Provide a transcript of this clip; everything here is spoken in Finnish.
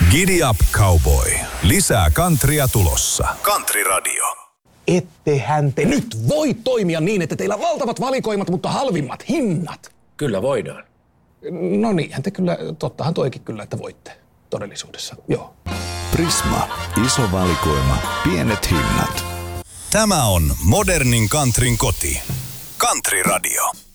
Giddy up, cowboy. Lisää countrya tulossa. Country Radio. Ettehän te nyt voi toimia niin, että teillä on valtavat valikoimat, mutta halvimmat hinnat. Kyllä voidaan. No niinhän te kyllä, tottahan toikin kyllä, että voitte todellisuudessa, joo. Prisma. Iso valikoima. Pienet hinnat. Tämä on modernin countryn koti. Country Radio.